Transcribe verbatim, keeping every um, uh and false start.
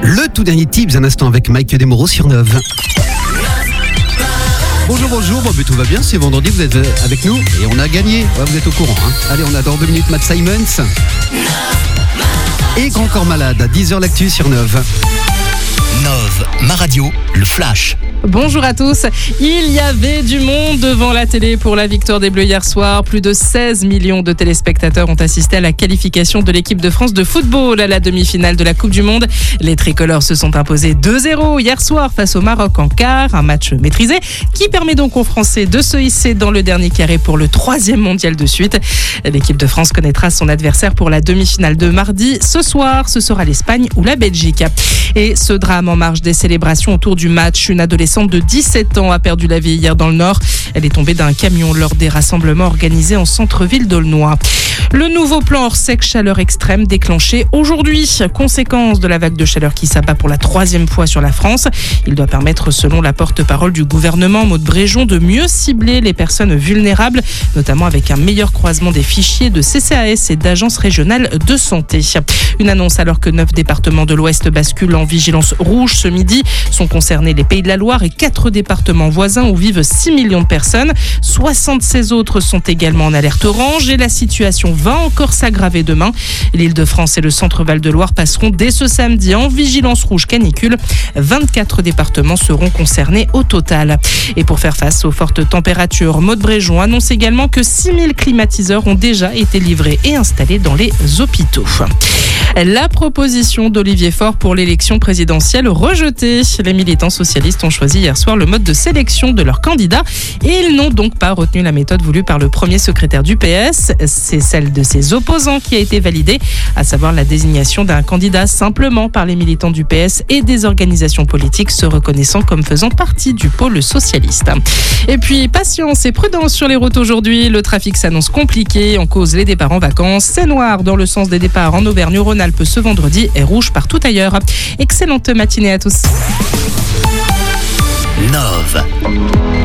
Le tout dernier Tips, un instant avec Mike Desmoreaux sur Nove. Bonjour, bonjour, bon, ben, tout va bien, c'est vendredi, vous êtes avec nous et on a gagné, ouais, vous êtes au courant. Hein. Allez, on a dans deux minutes Matt Simons et Grand Corps Malade, à dix heures l'actu sur Nove. Nove, ma radio, le flash. Bonjour à tous. Il y avait du monde devant la télé pour la victoire des Bleus hier soir. Plus de seize millions de téléspectateurs ont assisté à la qualification de l'équipe de France de football à la demi-finale de la Coupe du Monde. Les tricolores se sont imposés deux zéro hier soir face au Maroc en quart. Un match maîtrisé qui permet donc aux Français de se hisser dans le dernier carré pour le troisième mondial de suite. L'équipe de France connaîtra son adversaire pour la demi-finale de mardi. Ce soir, ce sera l'Espagne ou la Belgique. Et ce drame en marge des célébrations autour du match, une adolescente de dix-sept ans a perdu la vie hier dans le Nord. Elle est tombée d'un camion lors des rassemblements organisés en centre-ville d'Aulnois. Le nouveau plan hors sec chaleur extrême déclenché aujourd'hui. Conséquence de la vague de chaleur qui s'abat pour la troisième fois sur la France. Il doit permettre, selon la porte-parole du gouvernement, Maud Bréjon, de mieux cibler les personnes vulnérables, notamment avec un meilleur croisement des fichiers de C C A S et d'agences régionales de santé. Une annonce alors que neuf départements de l'Ouest basculent en vigilance rouge ce midi. Sont concernés les Pays de la Loire et quatre départements voisins où vivent six millions de personnes. soixante-seize autres sont également en alerte orange et la situation va encore s'aggraver demain. L'Île-de-France et le centre Val-de-Loire passeront dès ce samedi en vigilance rouge canicule. vingt-quatre départements seront concernés au total. Et pour faire face aux fortes températures, Maud Bréjon annonce également que six mille climatiseurs ont déjà été livrés et installés dans les hôpitaux. La proposition d'Olivier Faure pour l'élection présidentielle rejetée. Les militants socialistes ont choisi hier soir le mode de sélection de leurs candidats et ils n'ont donc pas retenu la méthode voulue par le premier secrétaire du P S. C'est celle de ses opposants qui a été validée, à savoir la désignation d'un candidat simplement par les militants du P S et des organisations politiques se reconnaissant comme faisant partie du pôle socialiste. Et puis, patience et prudence sur les routes aujourd'hui. Le trafic s'annonce compliqué, en cause les départs en vacances. C'est noir dans le sens des départs en Auvergne-Rhône-Alpes ce vendredi et rouge partout ailleurs. Excellente matinée à tous. Nove.